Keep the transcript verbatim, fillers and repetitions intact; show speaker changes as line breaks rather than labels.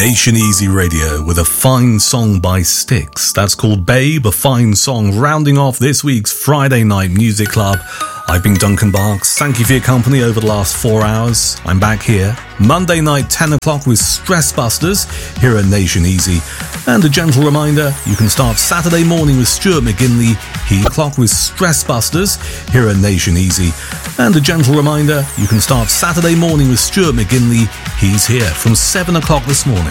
Nation Easy Radio with a fine song by Styx. That's called Babe, a fine song, rounding off this week's Friday Night Music Club. I've been Duncan Barks. Thank you for your company over the last four hours. I'm back here Monday night, ten o'clock with Stress Busters here at Nation Easy. And a gentle reminder, you can start Saturday morning with Stuart McGinley. He clock with Stress Busters here at Nation Easy. And a gentle reminder, you can start Saturday morning with Stuart McGinley. He's here from seven o'clock this morning.